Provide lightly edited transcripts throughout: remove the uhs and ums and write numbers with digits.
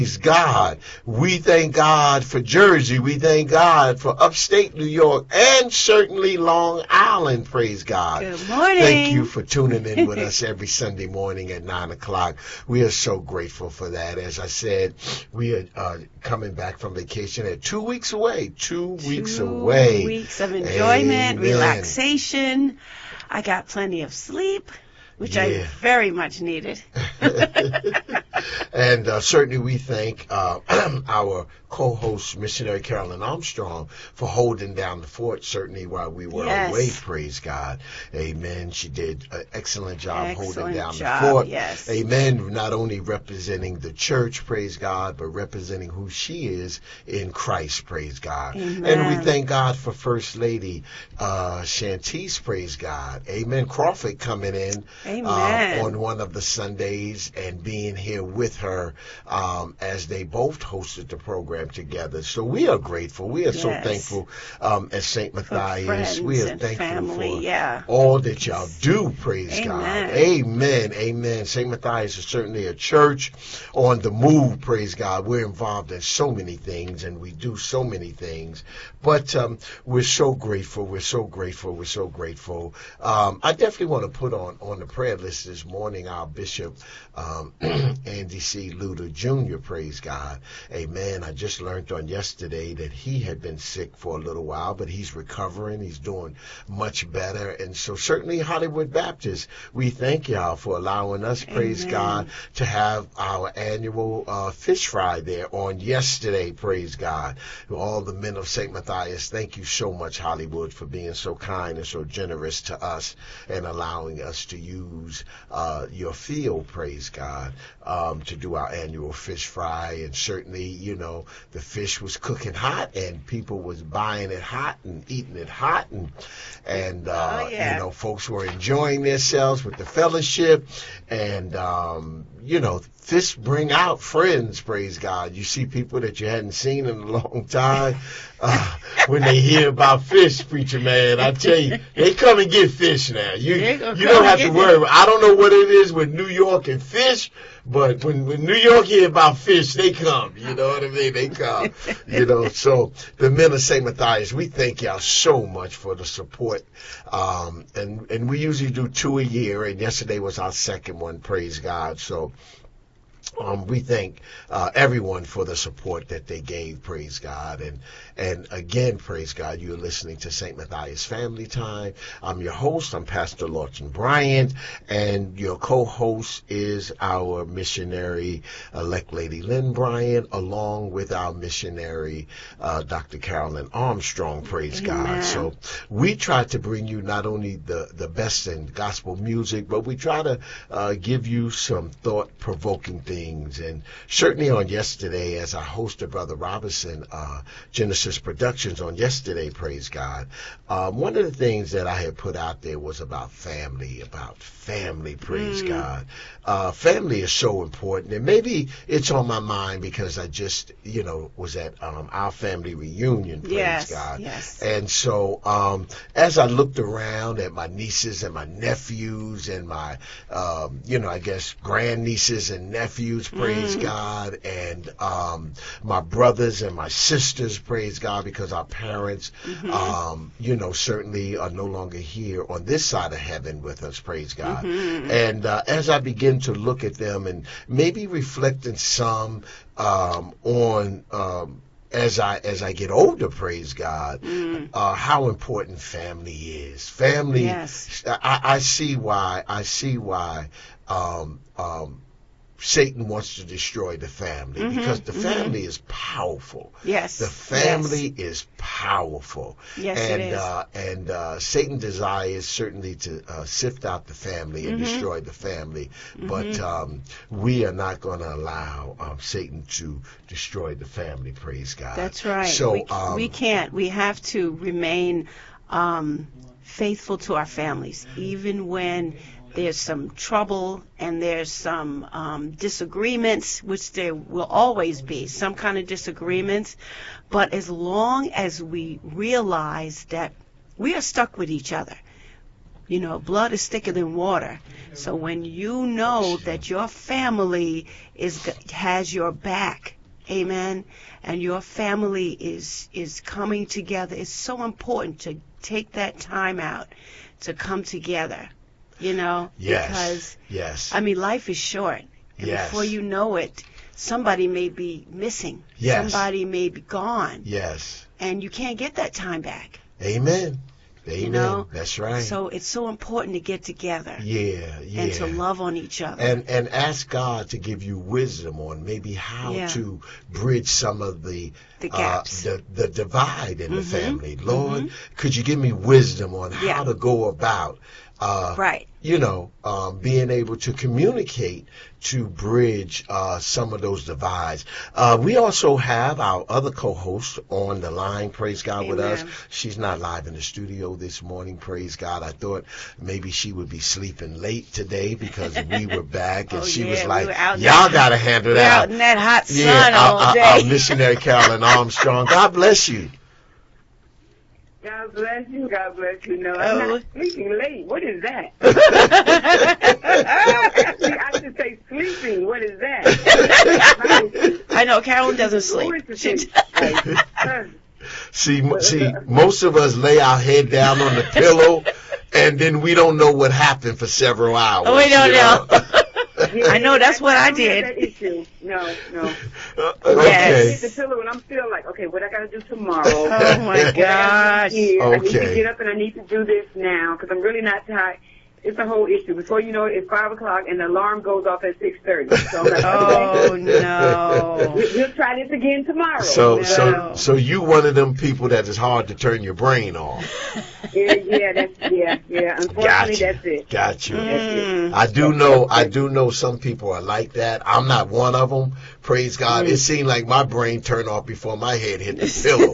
Praise God. We thank God for Jersey. We thank God for upstate New York and certainly Long Island. Praise God. Good morning. Thank you for tuning in with us every Sunday morning at 9 o'clock. We are so grateful for that. As I said, we are coming back from vacation at 2 weeks away. 2 weeks away. 2 weeks of enjoyment, Amen. relaxation. I got plenty of sleep, which I very much needed. And certainly we thank our co-host, Missionary Carolyn Armstrong, for holding down the fort, certainly while we were away, praise God. Amen. She did an excellent job holding down the fort. Yes. Amen. Not only representing the church, praise God, but representing who she is in Christ, praise God. Amen. And we thank God for First Lady Shantice, praise God. Amen. Crawford coming in on one of the Sundays and being here with her as they both hosted the program together. So we are grateful. We are so thankful at St. Matthias. We are thankful for all that y'all do, praise God. Amen. Amen. St. Matthias is certainly a church on the move, praise God. We're involved in so many things and we do so many things. But we're so grateful. We're so grateful. We're so grateful. I definitely want to put on the prayer list this morning our Bishop Andy C. Luter Jr., praise God. Amen. I just learned on yesterday that he had been sick for a little while, but he's recovering. He's doing much better. And so certainly Hollywood Baptist, we thank y'all for allowing us, praise God, to have our annual fish fry there on yesterday, praise God. All the men of St. Matthias, thank you so much, Hollywood, for being so kind and so generous to us and allowing us to use your field, praise God, to do our annual fish fry. And certainly, you know, the fish was cooking hot and people was buying it hot and eating it hot, and you know, folks were enjoying themselves with the fellowship. And you know, fish bring out friends, praise God. You see people that you hadn't seen in a long time. When they hear about fish, preacher man, I tell you, they come and get fish now. You don't have to worry. I don't know what it is with New York and fish, but when New York hear about fish, they come. You know what I mean? They come. You know, so the men of St. Matthias, we thank y'all so much for the support. And we usually do 2 a year, and yesterday was our second one, praise God. So we thank everyone for the support that they gave, praise God. And again, praise God, you're listening to St. Matthias Family Time. I'm your host. I'm Pastor Lawton Bryant, and your co-host is our missionary elect Lady Lynn Bryant, along with our missionary Dr. Carolyn Armstrong, praise God. So we try to bring you not only the best in gospel music, but we try to give you some thought-provoking things. And certainly on yesterday, as I hosted Brother Robinson, Genesis Productions on yesterday, praise God, one of the things that I had put out there was about family, praise God. Family is so important, and maybe it's on my mind because I just, you know, was at our family reunion, praise God. Yes. And so as I looked around at my nieces and my nephews and my, you know, I guess grandnieces and nephews, praise God, and my brothers and my sisters, praise God, because our parents, you know, certainly are no longer here on this side of heaven with us, praise God. And as I begin to look at them and maybe reflecting some on as I get older, praise God, how important family is. Family, I see why Satan wants to destroy the family, because the family is powerful. Yes. The family is powerful. Yes, and, it is. And Satan desires certainly to sift out the family and destroy the family. But we are not going to allow Satan to destroy the family, praise God. That's right. So we can't. We have to remain faithful to our families, even when there's some trouble and there's some disagreements, which there will always be, some kind of disagreements. But as long as we realize that we are stuck with each other, blood is thicker than water. So when you know that your family has your back, amen, and your family is coming together, it's so important to take that time out to come together, Yes. because, yes. life is short. And Yes. before you know it, somebody may be missing. Yes. Somebody may be gone. Yes. And you can't get that time back. Amen. Amen. That's right. So it's so important to get together. Yeah. And to love on each other. And ask God to give you wisdom on maybe how to bridge some of the gaps, the divide in the family. Lord, could you give me wisdom on how to go about being able to communicate to bridge some of those divides. We also have our other co-host on the line, praise God, with us. She's not live in the studio this morning, praise God. I thought maybe she would be sleeping late today because we were back, and she was like, y'all got to handle that. We're out in that hot sun all day. Our missionary Carolyn Armstrong. God bless you. God bless you. God bless you. No, I'm not sleeping late. What is that? Actually, I should say sleeping. What is that? I know Carolyn doesn't sleep. See, most of us lay our head down on the pillow, and then we don't know what happened for several hours. We don't know. I know that's what I did. That issue. No. Okay. I hit the pillow and I'm still like, okay, what I got to do tomorrow? Oh my gosh. Okay. I need to get up and I need to do this now because I'm really not tired. It's a whole issue. Before you know it, it's 5 o'clock and the alarm goes off at 6:30. So I'm like, oh no. We'll try this again tomorrow. So you one of them people that is hard to turn your brain off. Yeah. Unfortunately, that's it. Got you. I do know some people are like that. I'm not one of them. Praise God. It seemed like my brain turned off before my head hit the pillow.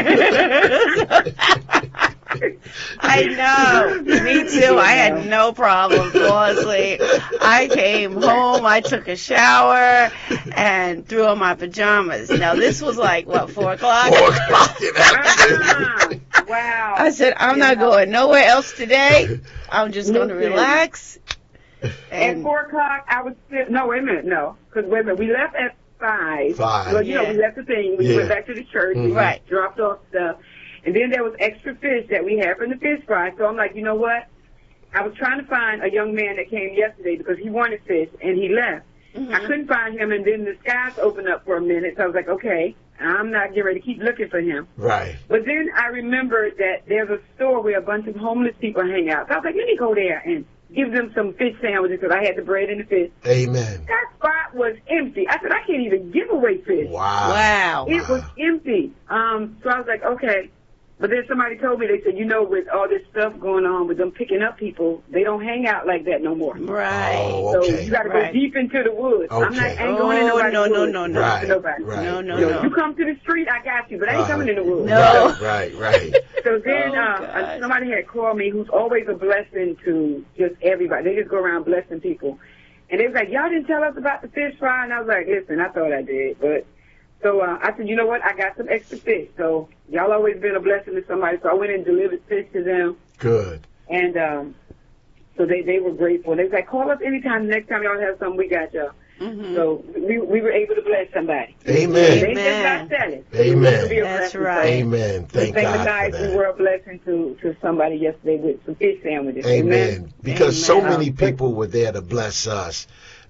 I know. Me too. I had no problem falling asleep. I came home, I took a shower, and threw on my pajamas. Now, this was like, 4 o'clock? 4 o'clock in the afternoon. Wow. I said, I'm not going nowhere else today. I'm just going to relax. At 4 o'clock, I was still, no, wait a minute, no. Because, wait a minute, we left at 5. Well, we left the thing. We went back to the church. We dropped off stuff. And then there was extra fish that we had from the fish fry. So I'm like, you know what? I was trying to find a young man that came yesterday because he wanted fish, and he left. I couldn't find him, and then the skies opened up for a minute. So I was like, okay, I'm not getting ready to keep looking for him. Right. But then I remembered that there's a store where a bunch of homeless people hang out. So I was like, let me go there and give them some fish sandwiches because I had the bread and the fish. Amen. That spot was empty. I said, I can't even give away fish. Wow. It was empty. So I was like, okay. But then somebody told me, they said, with all this stuff going on with them picking up people, they don't hang out like that no more. Right. Oh, okay. So you got to go deep into the woods. Okay. I ain't going in nobody's woods. No. Right. No. You come to the street, I got you, but I ain't coming in the woods. No. Right. So then somebody had called me who's always a blessing to just everybody. They just go around blessing people. And they was like, y'all didn't tell us about the fish fry? And I was like, listen, I thought I did, but... So I said, you know what? I got some extra fish. So y'all always been a blessing to somebody. So I went and delivered fish to them. Good. And so they were grateful. They was like, call us anytime. Next time y'all have something, we got y'all. So we were able to bless somebody. Amen. They just got selling. Amen. That's right. Amen. Thank God for that. We were a blessing to somebody yesterday with some fish sandwiches. Amen. Because so many people were there to bless us.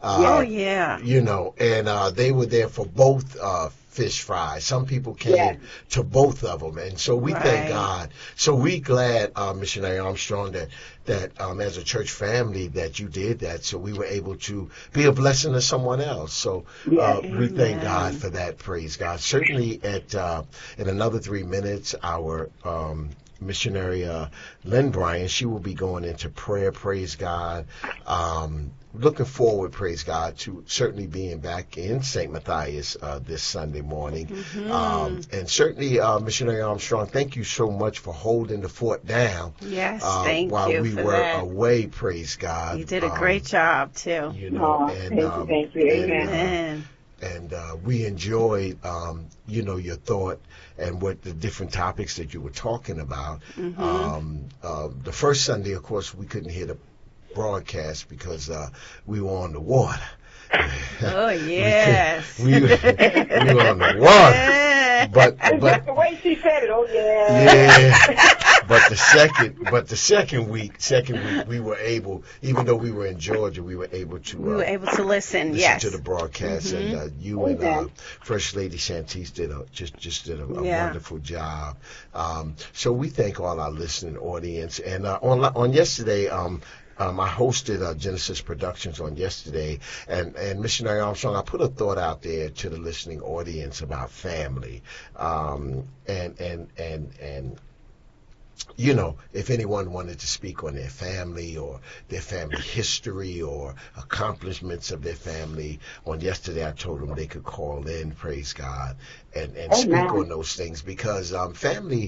And they were there for both fish fries. Some people came to both of them, and so we thank God. So we glad, Missionary Armstrong, that as a church family that you did that, so we were able to be a blessing to someone else. So we thank God for that. Praise God. Certainly in another 3 minutes, our missionary Lynn Bryan, she will be going into prayer. Praise God. Looking forward, praise God, to certainly being back in St. Matthias this Sunday morning. And certainly, Missionary Armstrong, thank you so much for holding the fort down. Yes, thank while you we for were that. Away, praise God. You did a great job, too. Thank you. Amen. we enjoyed, your thought and what the different topics that you were talking about. The first Sunday, of course, we couldn't hear the broadcast because we were on the water. Oh, yes. we were on the water. But the way she said it, oh yeah. Yeah. But the second week we were able, even though we were in Georgia, we were able to listen to the broadcast, and you and First Lady Shantice did a wonderful job. So we thank all our listening audience, and on yesterday. I hosted Genesis Productions on yesterday, and Missionary Armstrong, I put a thought out there to the listening audience about family, and if anyone wanted to speak on their family or their family history or accomplishments of their family, on yesterday I told them they could call in, praise God, and speak on those things, because family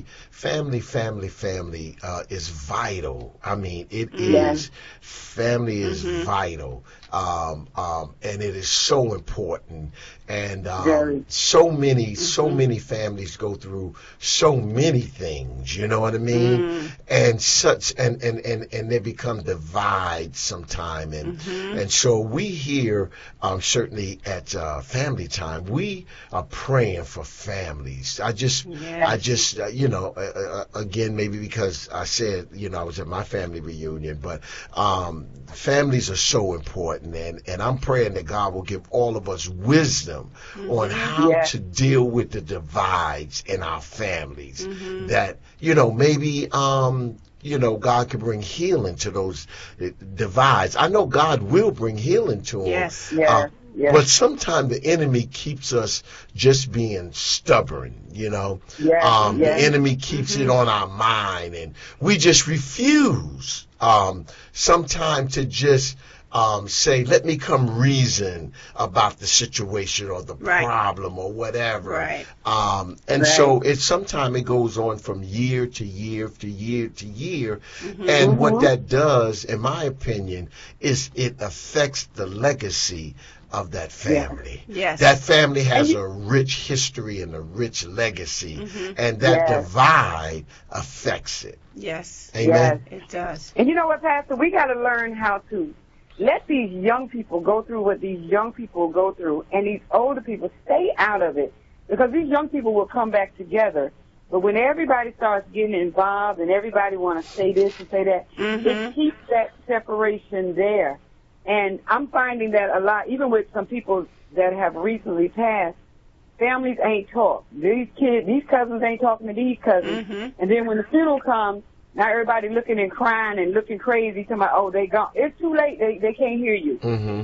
is vital. I mean, it is. Family is vital, and it is so important. And so many families go through so many things. You know what I mean? And they become divides sometime. And so we here, certainly at Family Time, we are praying for families. I just again, maybe because I said, I was at my family reunion, but families are so important, and I'm praying that God will give all of us wisdom on how to deal with the divides in our families. That, maybe God can bring healing to those divides. I know God will bring healing to them. Yes. But sometimes the enemy keeps us just being stubborn, The enemy keeps it on our mind, and we just refuse sometimes to just say, let me come reason about the situation or the problem or whatever. So sometimes it goes on from year to year to year to year. And what that does, in my opinion, is it affects the legacy of that family. Yes. That family has a rich history and a rich legacy, and that divide affects it. Yes. Amen. Yes, it does. And you know what, Pastor? We got to learn how to let these young people go through what these young people go through, and these older people stay out of it, because these young people will come back together. But when everybody starts getting involved and everybody want to say this and say that, it keeps that separation there. And I'm finding that a lot, even with some people that have recently passed, families ain't talk. These cousins ain't talking to these cousins. And then when the funeral comes, now everybody looking and crying and looking crazy, talking about, oh, they gone. It's too late. They can't hear you.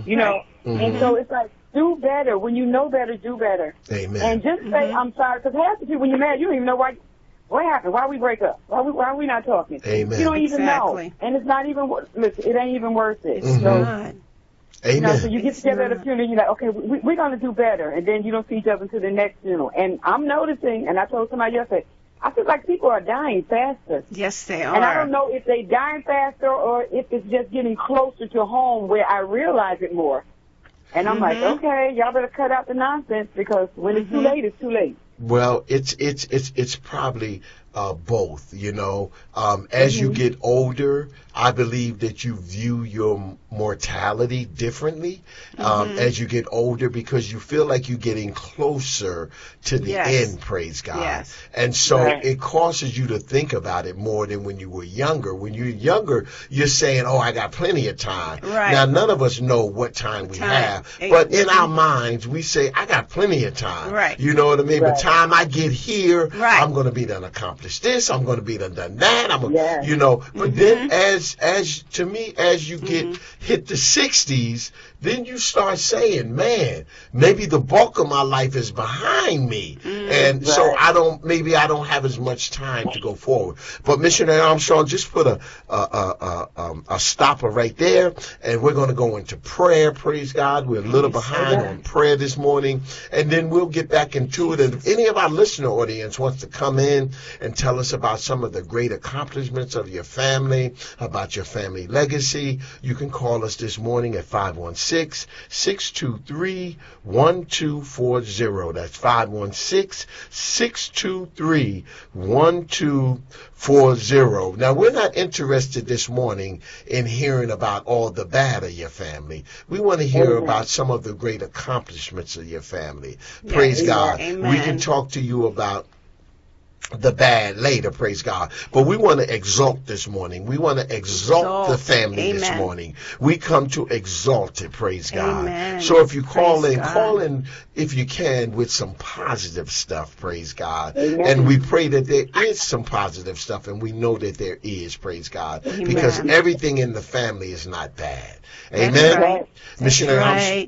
And so it's like, do better. When you know better, do better. Amen. And just say, I'm sorry, because half the people, when you're mad, you don't even know what happened, why we break up, why are we not talking. Amen. You don't even know. And it's not even, listen, it ain't even worth it. It's not. Amen. So you get together at a funeral, you're like, okay, we're going to do better. And then you don't see each other until the next funeral. And I'm noticing, and I told somebody yesterday, I feel like people are dying faster. Yes, they are. And I don't know if they're dying faster or if it's just getting closer to home where I realize it more. And I'm like, okay, y'all better cut out the nonsense, because when it's too late, it's too late. Well, it's probably both, as you get older, I believe that you view your mortality differently as you get older, because you feel like you're getting closer to the end, praise God. Yes. And so it causes you to think about it more than when you were younger. When you're younger, you're saying, oh, I got plenty of time. Right. Now, none of us know what time we have, but in our minds, we say, I got plenty of time. Right. You know what I mean? By the time I get here, I'm going to be done accomplished this, I'm going to be done that, but then as you get hit the 60s, then you start saying, man, maybe the bulk of my life is behind me. And so I don't have as much time to go forward. But Missionary Armstrong, just put a stopper right there, and we're going to go into prayer. Praise God. We're a little behind on prayer this morning, and then we'll get back into it. And if any of our listener audience wants to come in and tell us about some of the great accomplishments of your family, about your family legacy, you can call us this morning at 516-623-1240. That's 516-623-1240. Now, we're not interested this morning in hearing about all the bad of your family. We want to hear about some of the great accomplishments of your family. Praise God. Amen. We can talk to you about the bad later, praise God. But we want to exalt this morning. We want to exalt the family this morning. We come to exalt it, praise God. Amen. So if you call in if you can with some positive stuff, praise God. Amen. And we pray that there is some positive stuff, and we know that there is, praise God. Because everything in the family is not bad. Amen. Right. Missionary,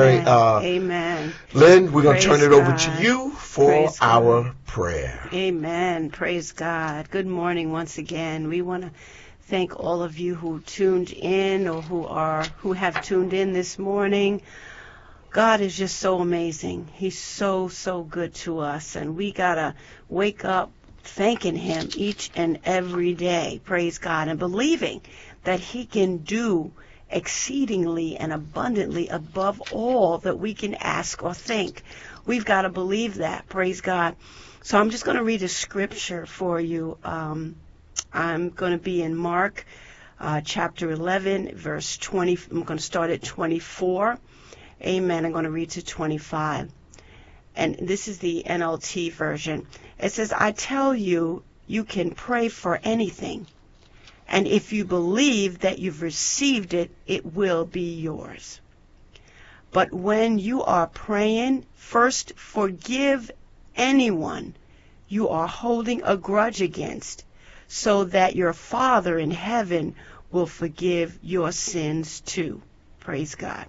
Amen. Lynn, we're going to turn it over to you for our prayer. Amen. Praise God. Good morning once again. We want to thank all of you who tuned in or who have tuned in this morning. God is just so amazing. He's so good to us, and we got to wake up thanking him each and every day. Praise God, and believing that he can do exceedingly and abundantly above all that we can ask or think. We've got to believe that. Praise God. So I'm just going to read a scripture for you. I'm going to be in Mark chapter 11, verse 20. I'm going to start at 24. Amen. I'm going to read to 25. And this is the NLT version. It says, I tell you, you can pray for anything. And if you believe that you've received it, it will be yours. But when you are praying, first forgive anyone you are holding a grudge against, so that your Father in heaven will forgive your sins too. Praise God.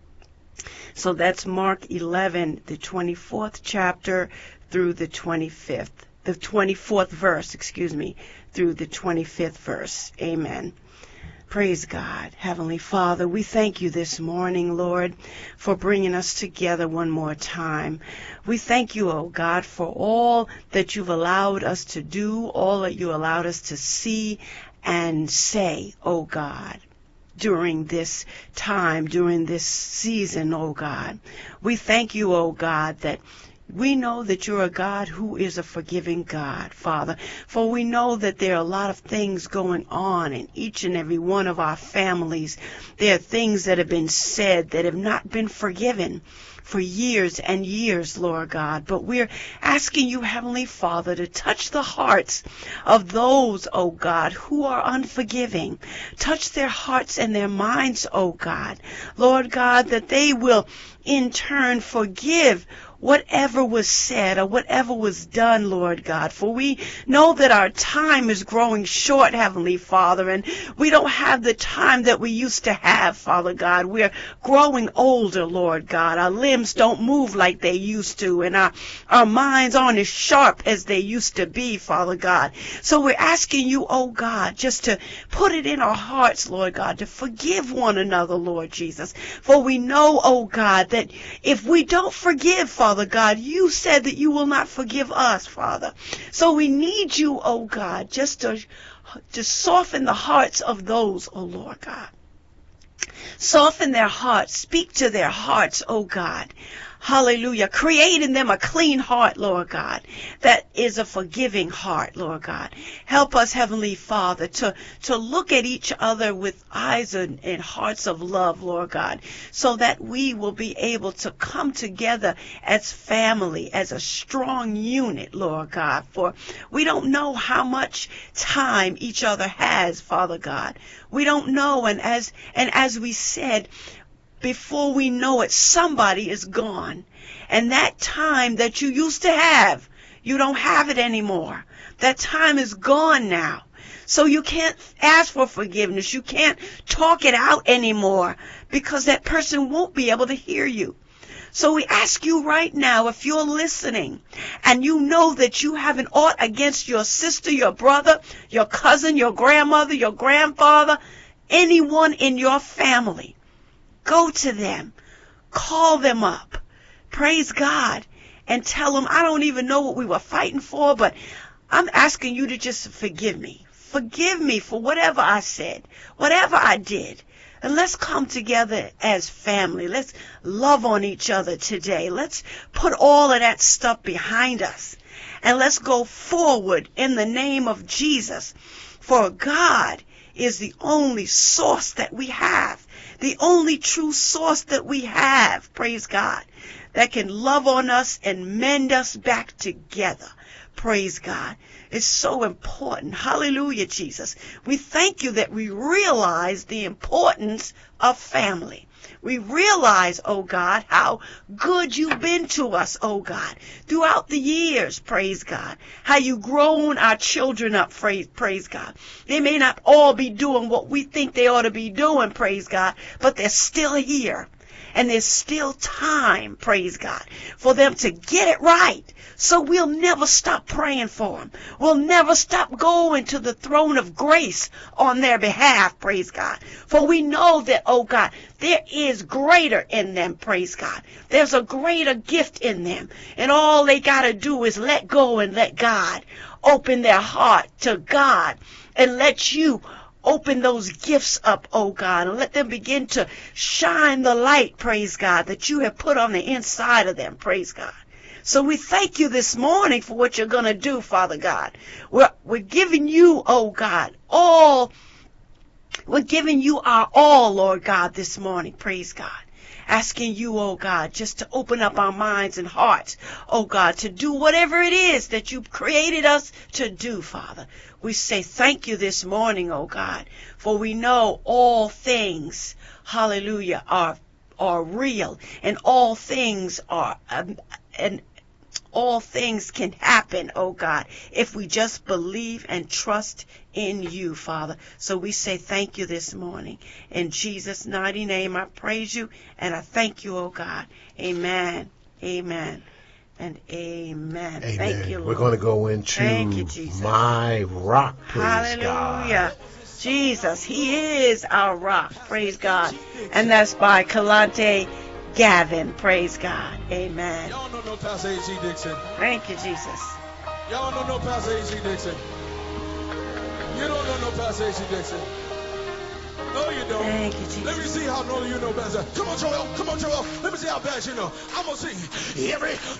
So that's Mark 11, the 24th chapter through the 24th verse, through the 25th verse. Amen. Praise God. Heavenly Father, we thank you this morning, Lord, for bringing us together one more time. We thank you, oh God, for all that you've allowed us to do, all that you allowed us to see and say, oh God, during this time, during this season, oh God. We thank you, oh God, that we know that you're a God who is a forgiving God, Father, for we know that there are a lot of things going on in each and every one of our families. There are things that have been said that have not been forgiven for years and years, Lord God. But we're asking you, Heavenly Father, to touch the hearts of those, oh God, who are unforgiving. Touch their hearts and their minds, oh God. Lord God, that they will in turn forgive whatever was said or whatever was done, Lord God. For we know that our time is growing short, Heavenly Father, and we don't have the time that we used to have, Father God. We're growing older, Lord God. Our limbs don't move like they used to, and our minds aren't as sharp as they used to be, Father God. So we're asking you, oh God, just to put it in our hearts, Lord God, to forgive one another, Lord Jesus. For we know, oh God, that if we don't forgive, Father God, you said that you will not forgive us, Father. So we need you, oh God, just to soften the hearts of those, oh Lord God. Soften their hearts. Speak to their hearts, oh God. Hallelujah. Create in them a clean heart, Lord God, that is a forgiving heart, Lord God. Help us, Heavenly Father, to look at each other with eyes and hearts of love, Lord God, so that we will be able to come together as family, as a strong unit, Lord God. For we don't know how much time each other has, Father God. We don't know, and as we said, before we know it, somebody is gone. And that time that you used to have, you don't have it anymore. That time is gone now. So you can't ask for forgiveness. You can't talk it out anymore because that person won't be able to hear you. So we ask you right now, if you're listening and you know that you have an ought against your sister, your brother, your cousin, your grandmother, your grandfather, anyone in your family, go to them, call them up, praise God, and tell them, I don't even know what we were fighting for, but I'm asking you to just forgive me. Forgive me for whatever I said, whatever I did. And let's come together as family. Let's love on each other today. Let's put all of that stuff behind us. And let's go forward in the name of Jesus. For God is the only source that we have. The only true source that we have, praise God, that can love on us and mend us back together. Praise God. It's so important. Hallelujah, Jesus. We thank you that we realize the importance of family. We realize, oh God, how good you've been to us, oh God, throughout the years, praise God. How you've grown our children up, praise God. They may not all be doing what we think they ought to be doing, praise God, but they're still here. And there's still time, praise God, for them to get it right. So we'll never stop praying for them. We'll never stop going to the throne of grace on their behalf, praise God. For we know that, oh God, there is greater in them, praise God. There's a greater gift in them. And all they got to do is let go and let God open their heart to God and let you open those gifts up, oh God, and let them begin to shine the light, praise God, that you have put on the inside of them, praise God. So we thank you this morning for what you're going to do, Father God. We're giving you, oh God, we're giving you our all, Lord God, this morning, praise God. Asking you, oh God, just to open up our minds and hearts, oh God, to do whatever it is that you've created us to do, Father. We say thank you this morning, oh God, for we know all things, hallelujah, are real, and all things all things can happen, oh God, if we just believe and trust in you, Father. So we say thank you this morning. In Jesus' mighty name, I praise you and I thank you, oh God. Amen. Amen. And amen. Amen. Thank you, Lord. We're going to go into My Rock, praise Hallelujah. God. Jesus, He is our rock, praise God. And that's by Kalante Gavin, praise God. Amen. Y'all don't know Pastor A.G. Dixon. Thank you, Jesus. Y'all don't know Pastor A.G. Dixon. You don't know Pastor A.G. Dixon. No, you don't. Thank you, Jesus. Let me see how long you know Pastor. Come on, Joel. Come on, Joel. Let me see how bad you know. I'm going to sing every